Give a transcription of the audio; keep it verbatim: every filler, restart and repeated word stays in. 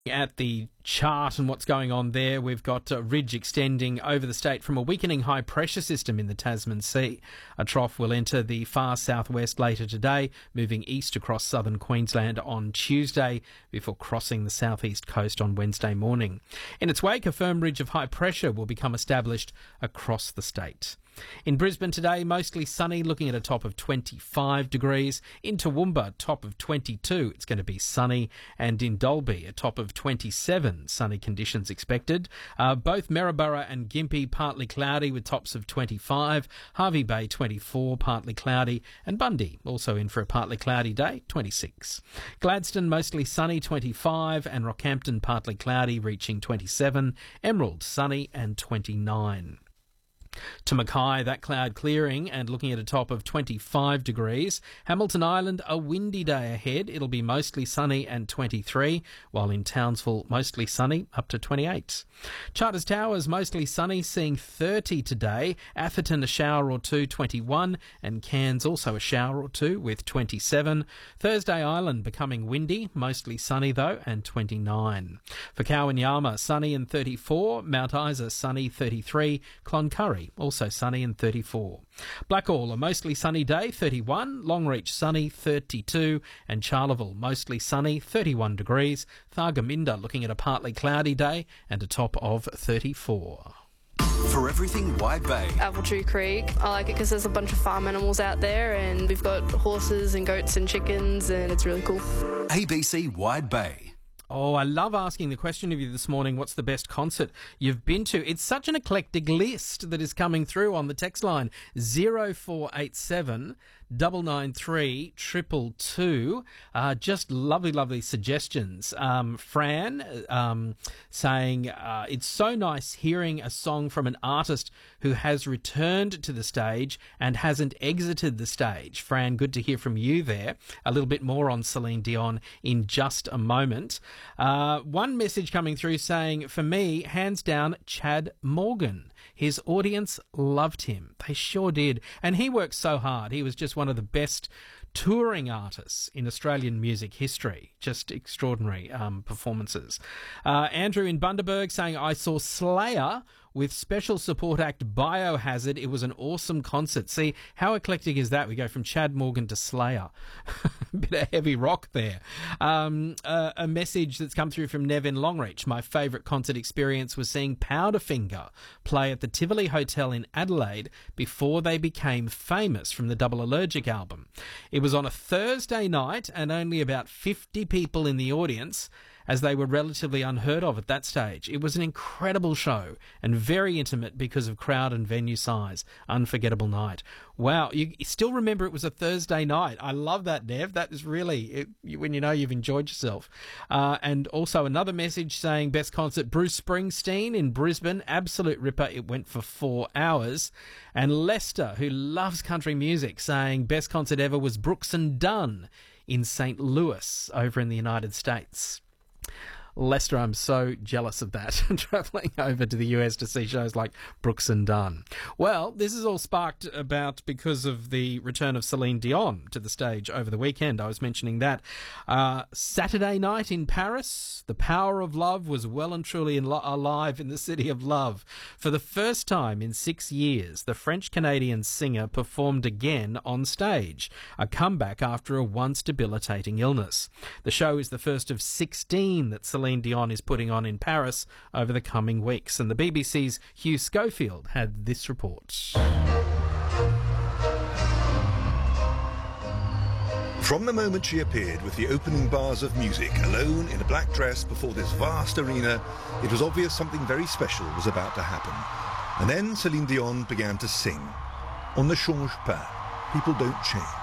At the chart and what's going on there, we've got a ridge extending over the state from a weakening high pressure system in the Tasman Sea. A trough will enter the far southwest later today, moving east across southern Queensland on Tuesday before crossing the southeast coast on Wednesday morning. In its wake, a firm ridge of high pressure will become established across the state. In Brisbane today, mostly sunny, looking at a top of twenty-five degrees. In Toowoomba, top of twenty-two, it's going to be sunny. And in Dalby, a top of twenty-seven, sunny conditions expected. Uh, both Maryborough and Gympie, partly cloudy with tops of twenty-five. Hervey Bay, twenty-four, partly cloudy. And Bundy, also in for a partly cloudy day, twenty-six. Gladstone, mostly sunny, twenty-five. And Rockhampton, partly cloudy, reaching twenty-seven. Emerald, sunny and twenty-nine. To Mackay, that cloud clearing and looking at a top of twenty-five degrees. Hamilton Island, a windy day ahead. It'll be mostly sunny and twenty-three, while in Townsville, mostly sunny, up to twenty-eight. Charters Towers, mostly sunny, seeing thirty today. Atherton, a shower or two, twenty-one, and Cairns, also a shower or two, with twenty-seven. Thursday Island, becoming windy, mostly sunny though, and twenty-nine. For Cowan-Yarma, sunny and thirty-four. Mount Isa, sunny, thirty-three. Cloncurry, also sunny and thirty-four. Blackall, a mostly sunny day, thirty-one. Longreach, sunny, thirty-two. And Charleville, mostly sunny, thirty-one degrees. Thargomindah, looking at a partly cloudy day and a top of thirty-four. For everything Wide Bay. Apple Tree Creek. I like it because there's a bunch of farm animals out there and we've got horses and goats and chickens and it's really cool. A B C Wide Bay. Oh, I love asking the question of you this morning, what's the best concert you've been to? It's such an eclectic list that is coming through on the text line zero four eight seven nine nine three two two two. Uh, just lovely, lovely suggestions. Um, Fran um, saying, uh, it's so nice hearing a song from an artist who has returned to the stage and hasn't exited the stage. Fran, good to hear from you there. A little bit more on Celine Dion in just a moment. Uh, one message coming through saying, for me, hands down, Chad Morgan. His audience loved him. They sure did. And he worked so hard. He was just one of the best touring artists in Australian music history. Just extraordinary um, performances. Uh, Andrew in Bundaberg saying, I saw Slayer with special support act Biohazard. It was an awesome concert. See, how eclectic is that? We go from Chad Morgan to Slayer. A bit of heavy rock there. Um, uh, a message that's come through from Nev in Longreach. My favourite concert experience was seeing Powderfinger play at the Tivoli Hotel in Adelaide before they became famous from the Double Allergic album. It was on a Thursday night and only about fifty people in the audience, as they were relatively unheard of at that stage. It was an incredible show and very intimate because of crowd and venue size. Unforgettable night. Wow, you still remember it was a Thursday night. I love that, Nev. That is really it, when you know you've enjoyed yourself. Uh, and also another message saying best concert, Bruce Springsteen in Brisbane. Absolute ripper. It went for four hours. And Lester, who loves country music, saying best concert ever was Brooks and Dunn in Saint Louis over in the United States. Lester, I'm so jealous of that, travelling over to the U S to see shows like Brooks and Dunn. Well, this is all sparked about because of the return of Celine Dion to the stage over the weekend. I was mentioning that. Uh, Saturday night in Paris, the power of love was well and truly in lo- alive in the city of love. For the first time in six years, the French-Canadian singer performed again on stage, a comeback after a once debilitating illness. The show is the first of sixteen that Celine Celine Dion is putting on in Paris over the coming weeks. And the B B C's Hugh Schofield had this report. From the moment she appeared with the opening bars of music, alone in a black dress before this vast arena, it was obvious something very special was about to happen. And then Celine Dion began to sing. On ne change pas. People don't change.